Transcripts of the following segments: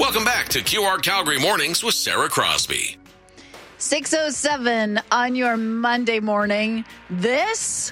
Welcome back to QR Calgary Mornings with Sarah Crosby. 6:07 on your Monday morning. This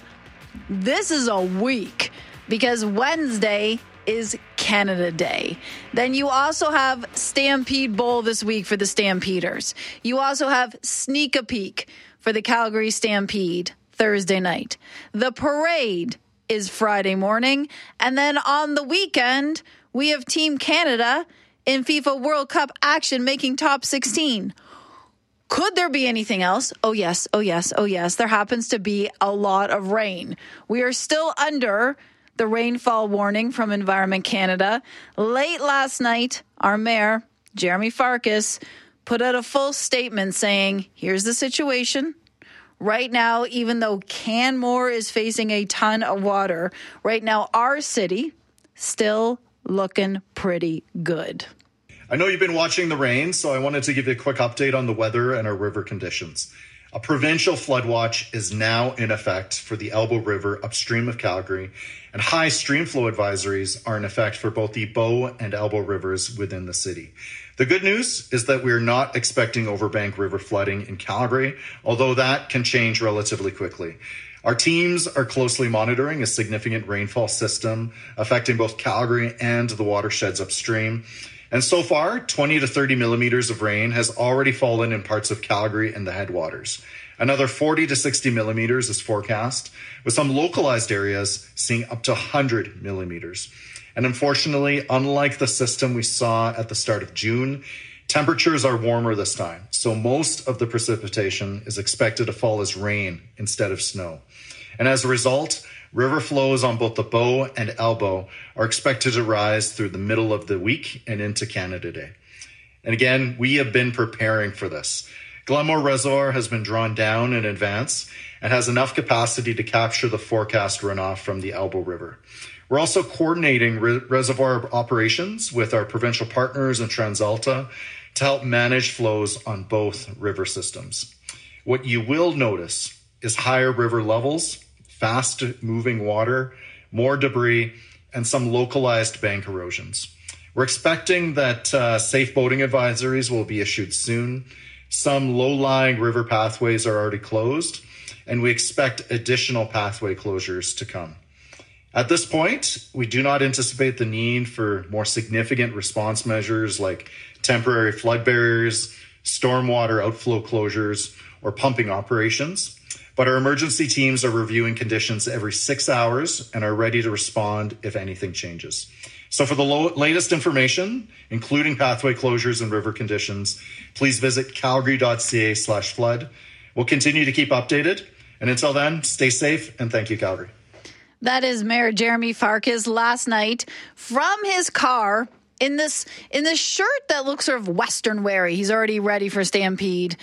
is a week because Wednesday is Canada Day. Then you also have Stampede Bowl this week for the Stampeders. You also have Sneak a Peek for the Calgary Stampede Thursday night. The parade is Friday morning. And then on the weekend, we have Team Canada in FIFA World Cup action making top 16. Could there be anything else? Oh, yes. There happens to be a lot of rain. We are still under the rainfall warning from Environment Canada. Late last night, our mayor, Jeremy Farkas, put out a full statement saying, here's the situation. Right now, even though Canmore is facing a ton of water, right now our city still looking pretty good. I know you've been watching the rain, so I wanted to give you a quick update on the weather and our river conditions. A provincial flood watch is now in effect for the Elbow River upstream of Calgary, and high stream flow advisories are in effect for both the Bow and Elbow rivers within the city. The good news is that we're not expecting overbank river flooding in Calgary, although that can change relatively quickly. Our teams are closely monitoring a significant rainfall system affecting both Calgary and the watersheds upstream. And so far, 20 to 30 millimeters of rain has already fallen in parts of Calgary and the headwaters. Another 40 to 60 millimeters is forecast, with some localized areas seeing up to 100 millimeters. And unfortunately, unlike the system we saw at the start of June, temperatures are warmer this time. So most of the precipitation is expected to fall as rain instead of snow. And as a result, river flows on both the Bow and Elbow are expected to rise through the middle of the week and into Canada Day. And again, we have been preparing for this. Glenmore Reservoir has been drawn down in advance and has enough capacity to capture the forecast runoff from the Elbow River. We're also coordinating reservoir operations with our provincial partners in TransAlta to help manage flows on both river systems. What you will notice is higher river levels, fast-moving water, more debris, and some localized bank erosions. We're expecting that safe boating advisories will be issued soon. Some low-lying river pathways are already closed, and we expect additional pathway closures to come. At this point, we do not anticipate the need for more significant response measures like temporary flood barriers, stormwater outflow closures, or pumping operations. But our emergency teams are reviewing conditions every 6 hours and are ready to respond if anything changes. So for the latest information, including pathway closures and river conditions, please visit calgary.ca/flood. We'll continue to keep updated. And until then, stay safe and thank you, Calgary. That is Mayor Jeremy Farkas last night from his car in this shirt that looks sort of Western weary. He's already ready for Stampede.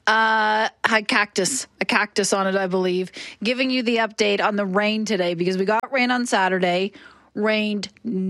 Had a cactus on it, I believe, giving you the update on the rain today because we got rain on Saturday, rained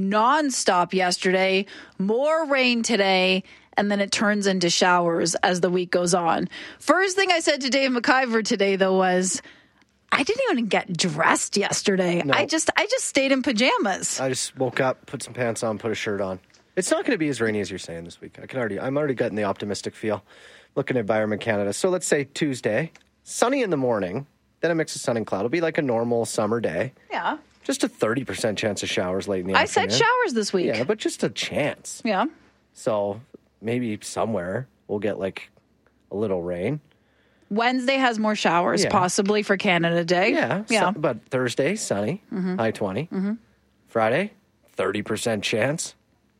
nonstop yesterday, more rain today, and then it turns into showers as the week goes on. First thing I said to Dave McIver today, though, was I didn't even get dressed yesterday. No. I just stayed in pajamas. I just woke up, put some pants on, put a shirt on. It's not going to be as rainy as you're saying this week. I'm already getting the optimistic feel. Looking at Environment Canada. So let's say Tuesday, sunny in the morning, then a mix of sun and cloud. It'll be like a normal summer day. Yeah. Just a 30% chance of showers late in the afternoon. I said showers this week. Yeah, but just a chance. Yeah. So maybe somewhere we'll get like a little rain. Wednesday has more showers, possibly for Canada Day. Yeah. But Thursday, sunny, high 20. Mm-hmm. Friday, 30% chance.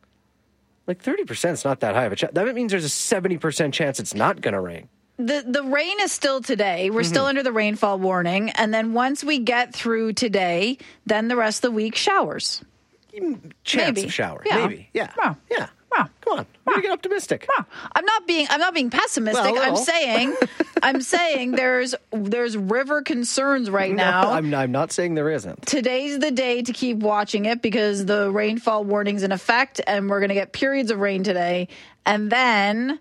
Like 30% is not that high of a chance. That means there's a 70% chance it's not going to rain. The rain is still today. We're still under the rainfall warning. And then once we get through today, then the rest of the week, showers. Chance of showers. Yeah. Maybe. Yeah. Wow. Yeah. Wow. Come on. We're gonna get optimistic. Wow. I'm not being pessimistic. Well, I'm saying there's river concerns right now. No, I'm not saying there isn't. Today's the day to keep watching it because the rainfall warning's in effect and we're going to get periods of rain today and then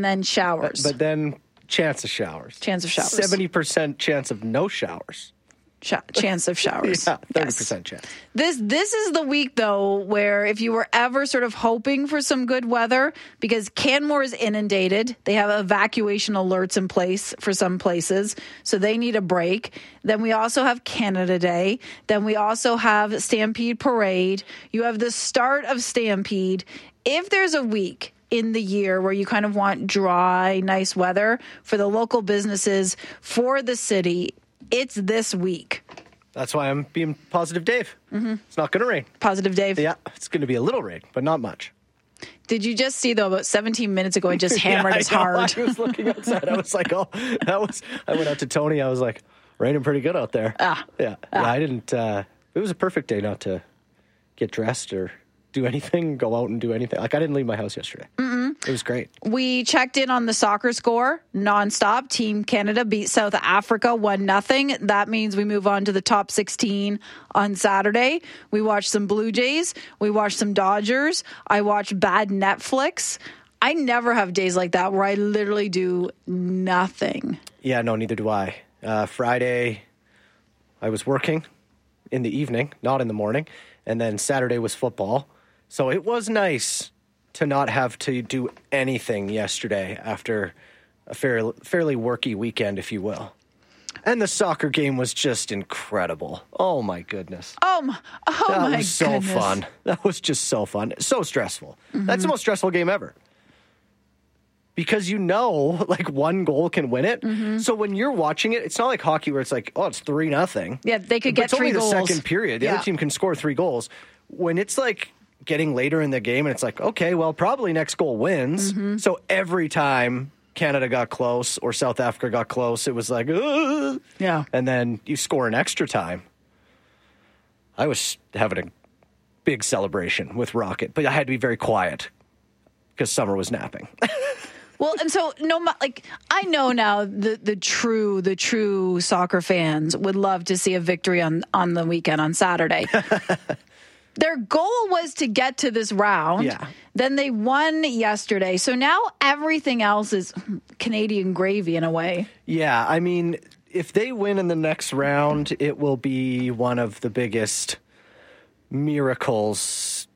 showers. But then chance of showers. 70% chance of no showers. chance of showers. Yeah, 30% chance. This is the week, though, where if you were ever sort of hoping for some good weather, because Canmore is inundated, they have evacuation alerts in place for some places, so they need a break. Then we also have Canada Day. Then we also have Stampede Parade. You have the start of Stampede. If there's a week in the year where you kind of want dry, nice weather for the local businesses, for the city, it's this week. That's why I'm being positive, Dave. Mm-hmm. It's not going to rain. Positive, Dave. Yeah, it's going to be a little rain, but not much. Did you just see, though, about 17 minutes ago, I just hammered as hard. I was looking outside. I was like, I went out to Tony. I was like, raining pretty good out there. Yeah, I didn't, it was a perfect day not to get dressed or do anything, go out and do anything. Like, I didn't leave my house yesterday. It was great. We checked in on the soccer score nonstop. Team Canada beat South Africa 1-0. That means we move on to the top 16 on Saturday. We watched some Blue Jays. We watched some Dodgers. I watched bad Netflix. I never have days like that where I literally do nothing. Yeah, no, neither do I. Friday, I was working in the evening, not in the morning. And then Saturday was football. So it was nice to not have to do anything yesterday after a fairly worky weekend, if you will. And the soccer game was just incredible. Oh, my goodness. Oh my That was so goodness. fun. That was just so fun. So stressful. That's the most stressful game ever. Because like, one goal can win it. So when you're watching it, it's not like hockey where it's like, oh, it's 3-0. Yeah, they could get 3 goals. It's only the second period. The other team can score 3 goals. When it's like getting later in the game and it's like, okay, well, probably next goal wins. So every time Canada got close or South Africa got close, it was like, ugh. Yeah. And then you score in extra time. I was having a big celebration with Rocket, but I had to be very quiet because Summer was napping. Well, and so I know now the true soccer fans would love to see a victory on the weekend on Saturday. Their goal was to get to this round. Yeah. Then they won yesterday. So now everything else is Canadian gravy in a way. Yeah, I mean, if they win in the next round, it will be one of the biggest miracles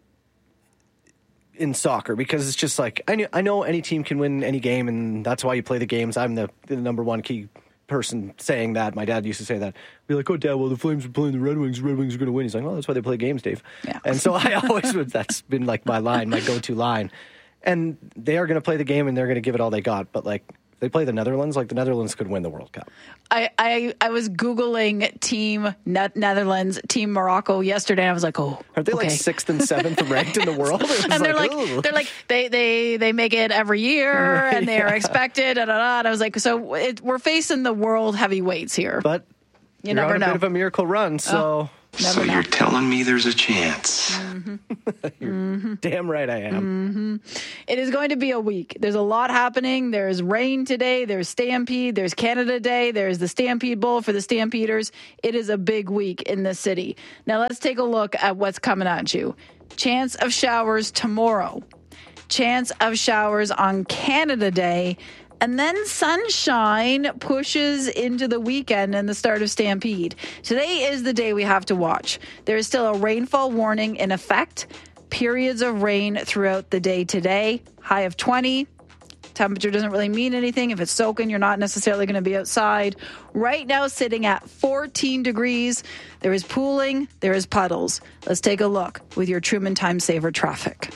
in soccer, because it's just like, I know any team can win any game, and that's why you play the games. I'm the number one key person saying that. My dad used to say that. Be like, oh, Dad, well, the Flames are playing the Red Wings. Red Wings are going to win. He's like, oh, that's why they play games, Dave. Yeah. And so I always would, that's been like my go-to line. And they are going to play the game, and they're going to give it all they got. But, like, they play the Netherlands, like the Netherlands could win the World Cup. I was Googling Team Netherlands, Team Morocco yesterday. And I was like, oh, aren't they like 6th and 7th ranked in the world? And they're like they make it every year, right, and they are expected. And I was like, so we're facing the world heavyweights here, but you never know. A bit of a miracle run, so. So you're telling me there's a chance? You're damn right I am. It is going to be a week. There's a lot happening. There's rain today. There's Stampede. There's Canada Day. There's the Stampede Bowl for the Stampeders. It is a big week in the city. Now let's take a look at what's coming at you. Chance of showers tomorrow. Chance of showers on Canada Day. And then sunshine pushes into the weekend and the start of Stampede. Today is the day we have to watch. There is still a rainfall warning in effect. Periods of rain throughout the day today. High of 20. Temperature doesn't really mean anything. If it's soaking, you're not necessarily going to be outside. Right now, sitting at 14 degrees. There is pooling. There is puddles. Let's take a look with your Truman Time Saver traffic.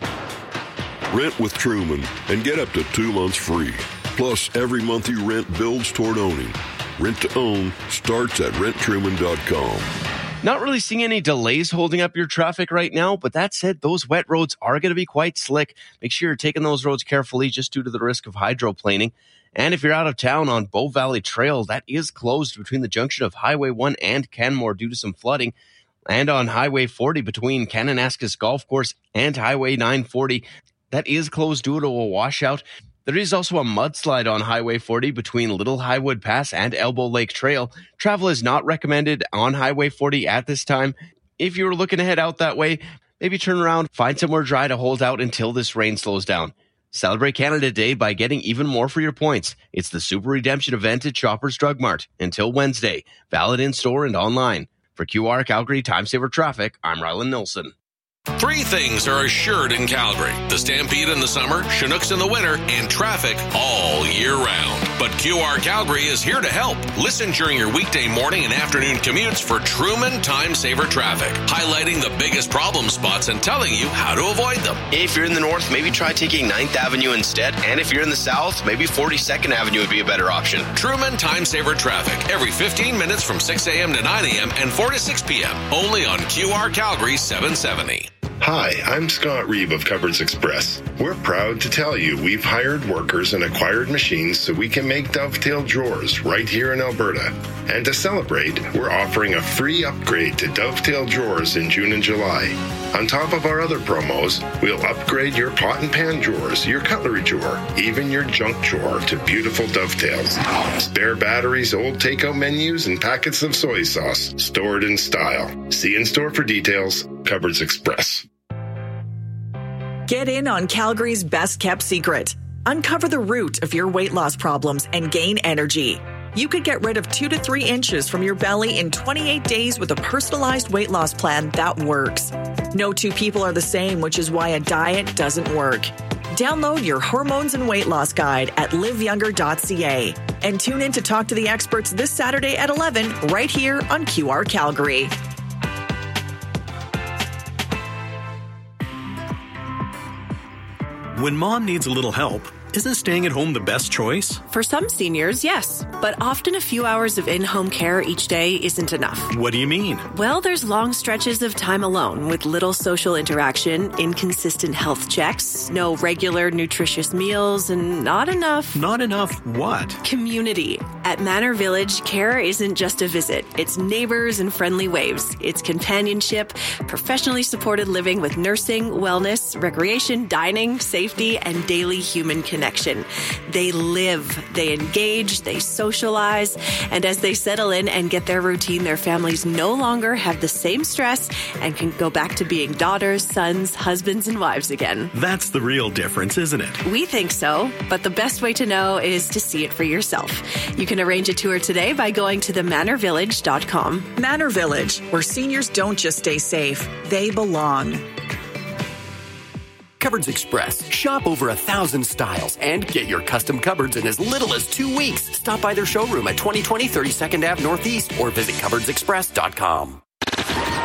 Rent with Truman and get up to 2 months free. Plus, every month you rent builds toward owning. Rent to own starts at renttruman.com. Not really seeing any delays holding up your traffic right now, but that said, those wet roads are going to be quite slick. Make sure you're taking those roads carefully just due to the risk of hydroplaning. And if you're out of town on Bow Valley Trail, that is closed between the junction of Highway 1 and Canmore due to some flooding. And on Highway 40 between Kananaskis Golf Course and Highway 940, that is closed due to a washout. There is also a mudslide on Highway 40 between Little Highwood Pass and Elbow Lake Trail. Travel is not recommended on Highway 40 at this time. If you were looking to head out that way, maybe turn around, find somewhere dry to hold out until this rain slows down. Celebrate Canada Day by getting even more for your points. It's the Super Redemption event at Shoppers Drug Mart until Wednesday. Valid in-store and online. For QR Calgary Time Saver Traffic, I'm Ryland Nilsson. 3 things are assured in Calgary: the Stampede in the summer, Chinooks in the winter, and traffic all year round. But QR Calgary is here to help. Listen during your weekday morning and afternoon commutes for Truman Time Saver Traffic, highlighting the biggest problem spots and telling you how to avoid them. If you're in the north, maybe try taking 9th Avenue instead. And if you're in the south, maybe 42nd Avenue would be a better option. Truman Time Saver Traffic, every 15 minutes from 6 a.m. to 9 a.m. and 4 to 6 p.m. Only on QR Calgary 770. Hi, I'm Scott Reeve of Cupboards Express. We're proud to tell you we've hired workers and acquired machines so we can make Dovetail drawers right here in Alberta. And to celebrate, we're offering a free upgrade to Dovetail drawers in June and July. On top of our other promos, we'll upgrade your pot and pan drawers, your cutlery drawer, even your junk drawer to beautiful Dovetails. Spare batteries, old takeout menus, and packets of soy sauce stored in style. See in store for details. Cupboards Express. Get in on Calgary's best kept secret. Uncover the root of your weight loss problems and gain energy. You could get rid of 2 to 3 inches from your belly in 28 days with a personalized weight loss plan that works. No 2 people are the same, which is why a diet doesn't work. Download your hormones and weight loss guide at liveyounger.ca and tune in to talk to the experts this Saturday at 11 right here on QR Calgary. When mom needs a little help, isn't staying at home the best choice? For some seniors, yes. But often a few hours of in-home care each day isn't enough. What do you mean? Well, there's long stretches of time alone with little social interaction, inconsistent health checks, no regular nutritious meals, and not enough... Not enough what? Community. At Manor Village, care isn't just a visit. It's neighbors and friendly waves. It's companionship, professionally supported living with nursing, wellness, recreation, dining, safety, and daily human connection. They live, they engage, they socialize, and as they settle in and get their routine, their families no longer have the same stress and can go back to being daughters, sons, husbands, and wives again. That's the real difference, isn't it? We think so, but the best way to know is to see it for yourself. You can arrange a tour today by going to themanorvillage.com. Manor Village, where seniors don't just stay safe, they belong. Cupboards Express. Shop over 1,000 styles and get your custom cupboards in as little as 2 weeks. Stop by their showroom at 2020 32nd Ave Northeast or visit cupboardsexpress.com.